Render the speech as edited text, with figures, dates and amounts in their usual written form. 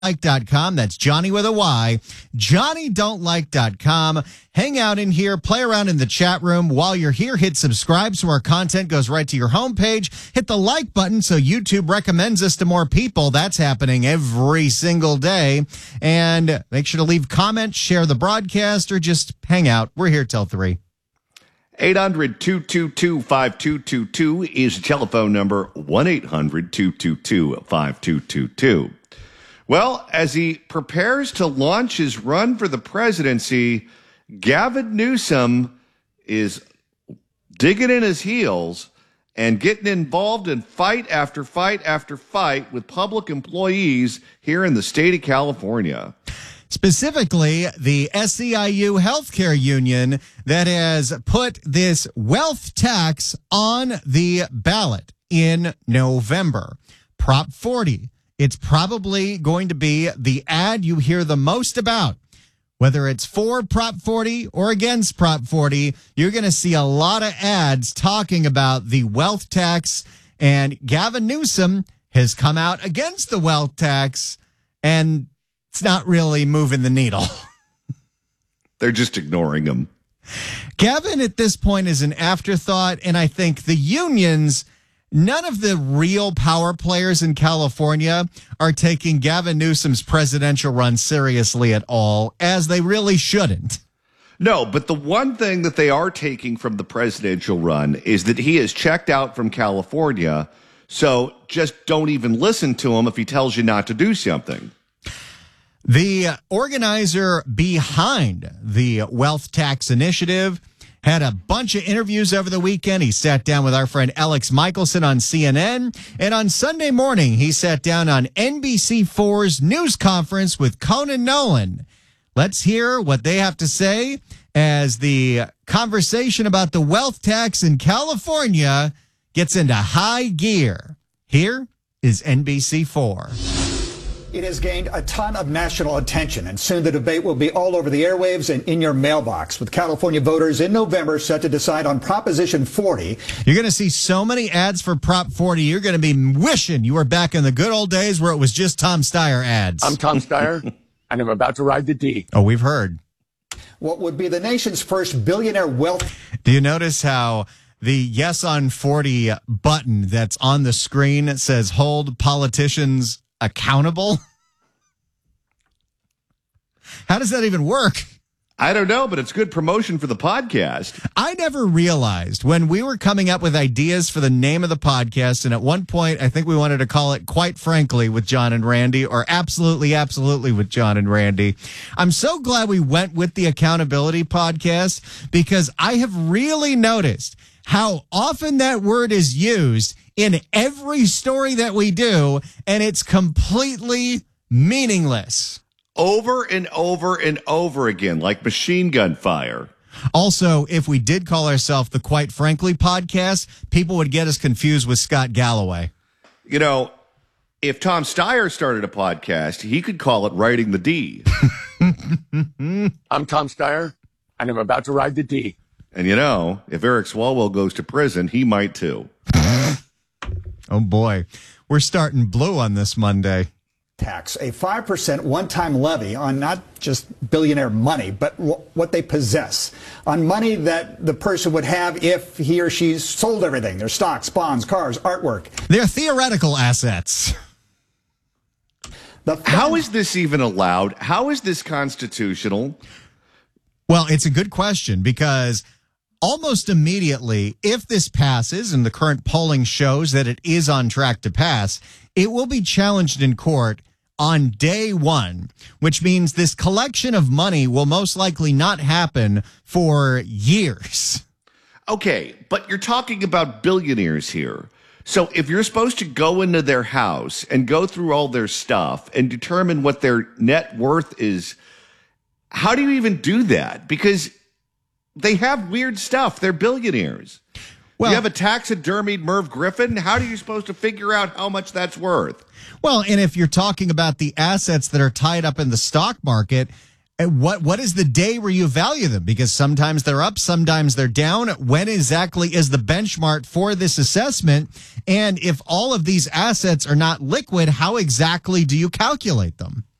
Like.com. That's Johnny with a Y. JohnnyDon'tLike.com. Hang out in here, play around in the chat room. While you're here, hit subscribe so our content goes right to your homepage. Hit the like button so YouTube recommends us to more people. That's happening every single day. And make sure to leave comments, share the broadcast, or just hang out. We're here till 3. 800-222-5222 is the telephone number. 1-800-222-5222. Well, as he prepares to launch his run for the presidency, Gavin Newsom is digging in his heels and getting involved in fight after fight after fight with public employees here in the state of California. Specifically, the SEIU Healthcare Union that has put this wealth tax on the ballot in November. Prop 40. It's probably going to be the ad you hear the most about. Whether it's for Prop 40 or against Prop 40, you're going to see a lot of ads talking about the wealth tax. And Gavin Newsom has come out against the wealth tax, and it's not really moving the needle. They're just ignoring him. Gavin at this point is an afterthought, and I think the unions, none of the real power players in California are taking Gavin Newsom's presidential run seriously at all, as they really shouldn't. No, but the one thing that they are taking from the presidential run is that he has checked out from California, so just don't even listen to him if he tells you not to do something. The organizer behind the wealth tax initiative had a bunch of interviews over the weekend. He sat down with our friend Alex Michelson on CNN. And on Sunday morning, he sat down on NBC4's news conference with Conan Nolan. Let's hear what they have to say as the conversation about the wealth tax in California gets into high gear. Here is NBC4. It has gained a ton of national attention, and soon the debate will be all over the airwaves and in your mailbox, with California voters in November set to decide on Proposition 40. You're going to see so many ads for Prop 40, you're going to be wishing you were back in the good old days where it was just Tom Steyer ads. I'm Tom Steyer, and I'm about to ride the D. Oh, we've heard. What would be the nation's first billionaire wealth... Do you notice how the Yes on 40 button that's on the screen says hold politicians accountable? How does that even work? I don't know, but it's good promotion for the podcast. I never realized when we were coming up with ideas for the name of the podcast, and at one point I think we wanted to call it Quite Frankly with John and Randy, or Absolutely with John and Randy. I'm so glad we went with the Accountability Podcast, because I have really noticed how often that word is used in every story that we do, and it's completely meaningless. Over and over and over again, like machine gun fire. Also, if we did call ourselves the Quite Frankly Podcast, people would get us confused with Scott Galloway. You know, if Tom Steyer started a podcast, he could call it Writing the D. I'm Tom Steyer, and I'm about to ride the D. And you know, if Eric Swalwell goes to prison, he might too. Oh boy, we're starting blue on this Monday. Tax, a 5% one-time levy on not just billionaire money, but what they possess, on money that the person would have if he or she sold everything, their stocks, bonds, cars, artwork. They're theoretical assets. How is this even allowed? How is this constitutional? Well, it's a good question, because almost immediately, if this passes, and the current polling shows that it is on track to pass, it will be challenged in court on day one, which means this collection of money will most likely not happen for years. Okay, but you're talking about billionaires here. So if you're supposed to go into their house and go through all their stuff and determine what their net worth is, how do you even do that? Because they have weird stuff. They're billionaires. Well, you have a taxidermied Merv Griffin. How are you supposed to figure out how much that's worth? Well, and if you're talking about the assets that are tied up in the stock market, And what is the day where you value them? Because sometimes they're up, sometimes they're down. When exactly is the benchmark for this assessment? And if all of these assets are not liquid, how exactly do you calculate them?